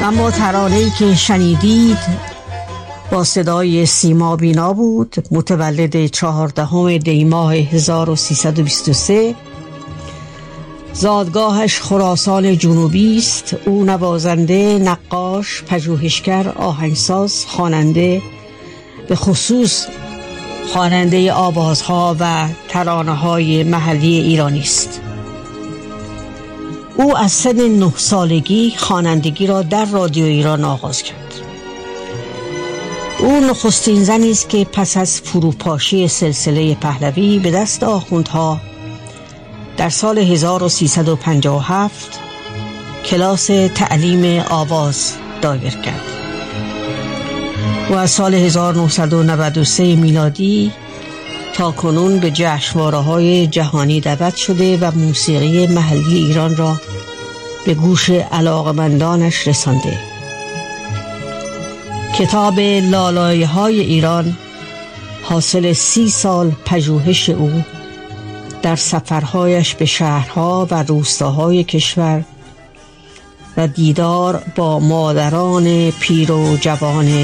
اما ترانه‌ای که شنیدید با صدای سیما بینا بود، متولد 14 دی ماه 1323. زادگاهش خراسان جنوبی است. او نوازنده، نقاش، پژوهشگر، آهنگساز، خواننده، به خصوص خواننده آوازها و ترانه‌های محلی ایرانی است. او از سن 9 سالگی خوانندگی را در رادیو ایران آغاز کرد. او نخستین زنی است که پس از فروپاشی سلسله پهلوی به دست آخوندها در سال 1357 کلاس تعلیم آواز دایر کرد. و از سال 1993 میلادی تا کنون به جشنواره‌های جهانی دعوت شده و موسیقی محلی ایران را به گوش علاقه‌مندانش رسانده. کتاب لالایه‌های ایران حاصل 30 سال پژوهش او در سفرهایش به شهرها و روستاهای کشور و دیدار با مادران پیر و جوان